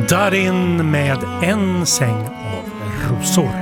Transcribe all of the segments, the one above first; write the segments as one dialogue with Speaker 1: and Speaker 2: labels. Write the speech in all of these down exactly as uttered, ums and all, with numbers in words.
Speaker 1: Darin med en säng av rosor.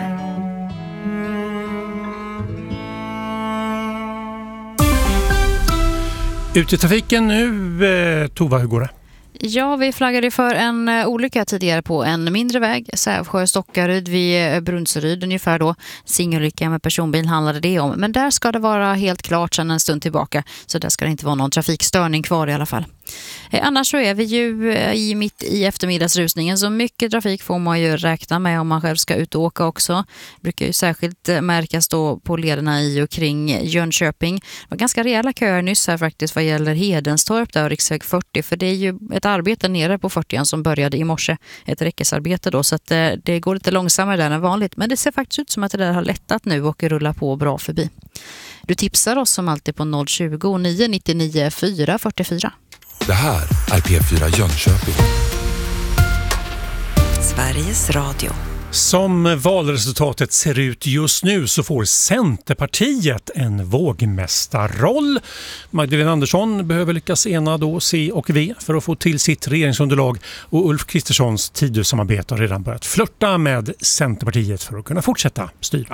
Speaker 1: Ut i trafiken nu, eh, Tova, hur går det?
Speaker 2: Ja, vi flaggade för en uh, olycka tidigare på en mindre väg, Sävsjö Stockaryd vid uh, Brunseryd ungefär då. Singelolycka med personbil handlade det om, men där ska det vara helt klart sedan en stund tillbaka, så där ska det inte vara någon trafikstörning kvar i alla fall. Eh, annars så är vi ju eh, i mitt i eftermiddagsrusningen, så mycket trafik får man ju räkna med om man själv ska ut och åka också. Det brukar ju särskilt eh, märkas då på lederna i och kring Jönköping. Det var ganska rejäla köer nyss här faktiskt vad gäller Hedenstorp där och riksväg fyrtio, för det är ju ett arbete nere på fyrtio som började i morse, ett räckesarbete då, så att eh, det går lite långsammare där än vanligt, men det ser faktiskt ut som att det där har lättat nu och rullar på bra förbi. Du tipsar oss som alltid på noll tjugo, nio nio nio, fyra fyra fyra.
Speaker 3: Det här är P fyra Jönköping.
Speaker 4: Sveriges Radio.
Speaker 1: Som valresultatet ser ut just nu så får Centerpartiet en vågmästarroll. Magdalena Andersson behöver lyckas ena då C och V för att få till sitt regeringsunderlag, och Ulf Kristerssons Tidösamarbete har redan börjat flirta med Centerpartiet för att kunna fortsätta styra.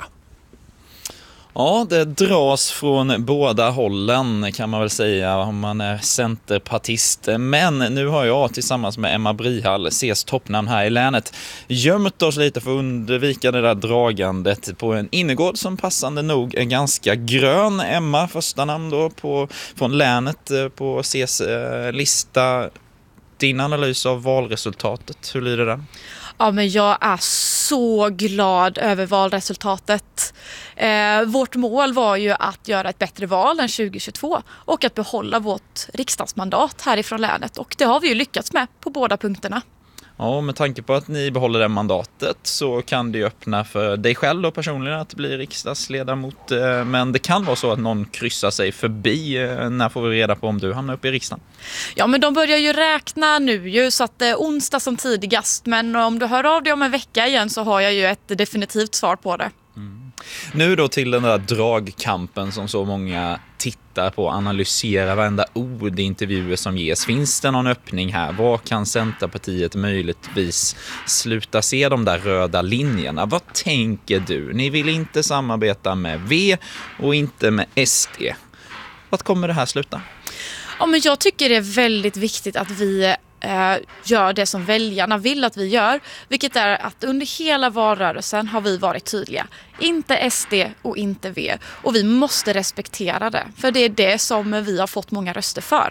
Speaker 5: Ja, det dras från båda hållen kan man väl säga om man är centerpartist. Men nu har jag tillsammans med Emma Brihall, C:s toppnamn här i länet, gömt oss lite för att undvika det där dragandet på en innergård som passande nog är ganska grön. Emma, första namn då på, från länet på C:s eh, lista. Din analys av valresultatet, hur lyder det?
Speaker 6: Ja, men jag är så glad över valresultatet. Eh, vårt mål var ju att göra ett bättre val än tjugo tjugotvå och att behålla vårt riksdagsmandat härifrån länet. Och det har vi ju lyckats med på båda punkterna.
Speaker 5: Ja, med tanke på att ni behåller det mandatet så kan det ju öppna för dig själv då personligen att bli riksdagsledamot. Men det kan vara så att någon kryssar sig förbi. När får vi reda på om du hamnar uppe i riksdagen?
Speaker 6: Ja, men de börjar ju räkna nu ju, så att det är onsdag som tidigast. Men om du hör av dig om en vecka igen så har jag ju ett definitivt svar på det.
Speaker 5: Mm. Nu då till den där dragkampen som så många tittar på, analyserar varenda ord i intervjuer som ges. Finns det någon öppning här? Vad kan Centerpartiet möjligtvis sluta se de där röda linjerna? Vad tänker du? Ni vill inte samarbeta med V och inte med S D. Vad kommer det här sluta?
Speaker 6: Ja, men jag tycker det är väldigt viktigt att vi eh, gör det som väljarna vill att vi gör. Vilket är att under hela valrörelsen har vi varit tydliga. Inte S D och inte V. Och vi måste respektera det. För det är det som vi har fått många röster för.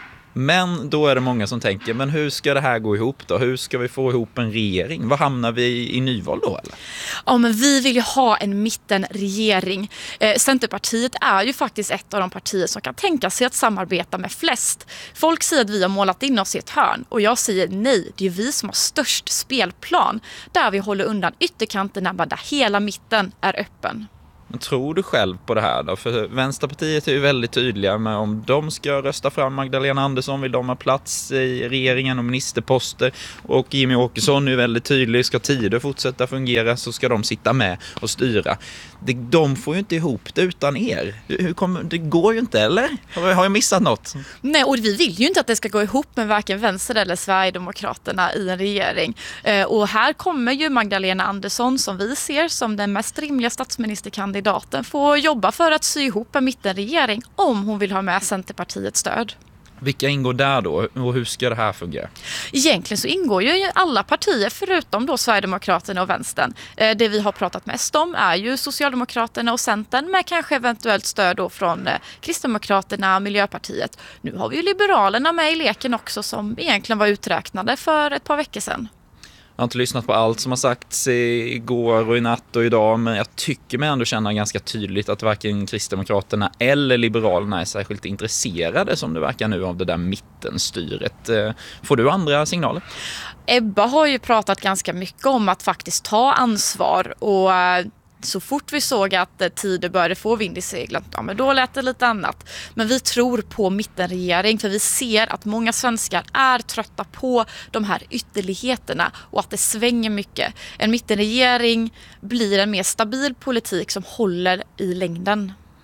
Speaker 5: Men då är det många som tänker, men hur ska det här gå ihop då? Hur ska vi få ihop en regering? Vad hamnar vi i, i nyval då eller?
Speaker 6: Ja, men vi vill ju ha en mittenregering. Eh, Centerpartiet är ju faktiskt ett av de partier som kan tänka sig att samarbeta med flest. Folk säger att vi har målat in oss i ett hörn och jag säger nej. Det är vi som har störst spelplan där vi håller undan ytterkanterna men där hela mitten är öppen.
Speaker 5: Men tror du själv på det här då? För Vänsterpartiet är ju väldigt tydliga med om de ska rösta fram Magdalena Andersson vill de ha plats i regeringen och ministerposter. Och Jimmy Åkesson är ju väldigt tydlig, ska Tidö fortsätta fungera så ska de sitta med och styra. De får ju inte ihop det utan er. Hur kommer, det går ju inte, eller? Har jag missat något?
Speaker 6: Nej, och vi vill ju inte att det ska gå ihop med varken Vänster eller Sverigedemokraterna i en regering. Och här kommer ju Magdalena Andersson som vi ser som den mest rimliga statsministerkandidaten få jobba för att sy ihop en mittenregering om hon vill ha med Centerpartiets stöd.
Speaker 5: Vilka ingår där då och hur ska det här fungera?
Speaker 6: Egentligen så ingår ju alla partier förutom då Sverigedemokraterna och Vänstern. Det vi har pratat mest om är ju Socialdemokraterna och Centern med kanske eventuellt stöd då från Kristdemokraterna och Miljöpartiet. Nu har vi ju Liberalerna med i leken också som egentligen var uträknade för ett par veckor sedan.
Speaker 5: Jag har inte lyssnat på allt som har sagts igår och i natt och idag, men jag tycker mig ändå känna ganska tydligt att varken Kristdemokraterna eller Liberalerna är särskilt intresserade som det verkar nu av det där mittenstyret. Får du andra signaler?
Speaker 6: Ebba har ju pratat ganska mycket om att faktiskt ta ansvar och så fort vi såg att Tidö började få vind i seglen, ja, men då lät det lite annat. Men vi tror på mittenregering för vi ser att många svenskar är trötta på de här ytterligheterna och att det svänger mycket. En mittenregering blir en mer stabil politik som håller i längden.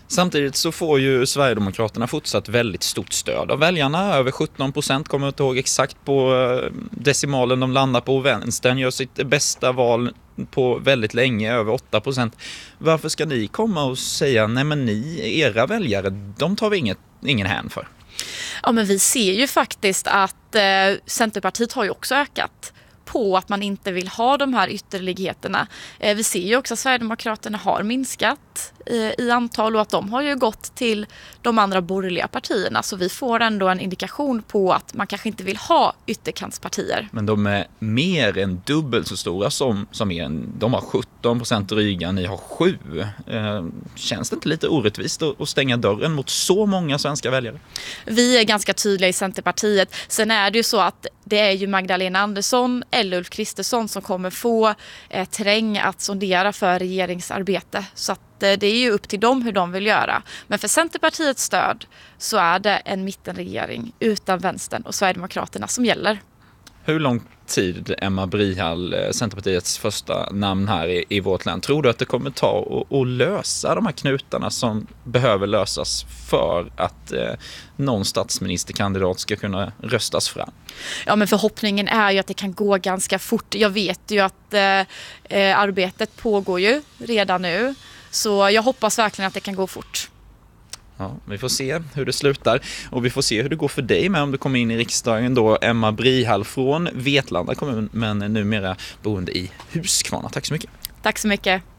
Speaker 5: Samtidigt så får ju Sverigedemokraterna fortsatt väldigt stort stöd av väljarna. Över sjutton procent, kommer jag inte ihåg exakt på decimalen de landar på. Vänstern gör sitt bästa val på väldigt länge, över åtta procent. Varför ska ni komma och säga, nej men ni, era väljare, de tar vi inget, ingen hän för?
Speaker 6: Ja, men vi ser ju faktiskt att eh, Centerpartiet har ju också ökat på att man inte vill ha de här ytterligheterna. Eh, vi ser ju också att Sverigedemokraterna har minskat eh, i antal och att de har ju gått till de andra borgerliga partierna. Så vi får ändå en indikation på att man kanske inte vill ha ytterkantspartier.
Speaker 5: Men de är mer än dubbelt så stora som, som er. De har sjutton procent dryga, ni har sju. Eh, känns det inte lite orättvist att, att stänga dörren mot så många svenska väljare?
Speaker 6: Vi är ganska tydliga i Centerpartiet. Sen är det ju så att det är ju Magdalena Andersson eller Ulf Kristersson som kommer få eh, terräng att sondera för regeringsarbete. Så att eh, det är ju upp till dem hur de vill göra. Men för Centerpartiets stöd så är det en mittenregering utan vänstern och Sverigedemokraterna som gäller.
Speaker 5: Hur lång tid, Emma Brihall, Centerpartiets första namn här i, i vårt land, tror du att det kommer ta att lösa de här knutarna som behöver lösas för att eh, någon statsministerkandidat ska kunna röstas fram?
Speaker 6: Ja, men förhoppningen är ju att det kan gå ganska fort. Jag vet ju att eh, arbetet pågår ju redan nu, så jag hoppas verkligen att det kan gå fort.
Speaker 5: Ja, vi får se hur det slutar och vi får se hur det går för dig med om du kommer in i riksdagen då. Emma Brihall från Vetlanda kommun, men numera boende i Huskvarna. Tack så mycket.
Speaker 6: Tack så mycket.